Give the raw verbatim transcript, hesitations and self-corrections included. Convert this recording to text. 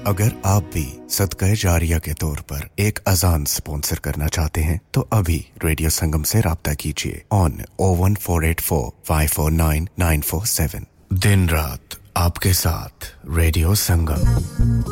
अगर आप भी सदका जारिया के तौर पर एक अजान स्पॉन्सर करना चाहते हैं तो अभी रेडियो संगम से राब्ता कीजिए on O one four eight four five four nine nine four seven. दिन रात आपके साथ रेडियो संगम।